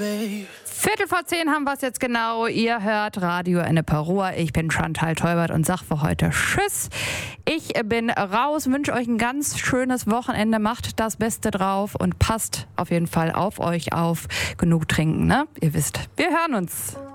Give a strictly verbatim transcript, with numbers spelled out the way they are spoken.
babe. Viertel vor zehn haben wir es jetzt genau. Ihr hört Radio Enneperoa. Ich bin Chantal Teubert und sag für heute Tschüss. Ich bin raus, wünsche euch ein ganz schönes Wochenende. Macht das Beste drauf und passt auf jeden Fall auf euch auf. Genug trinken, ne? Ihr wisst, wir hören uns.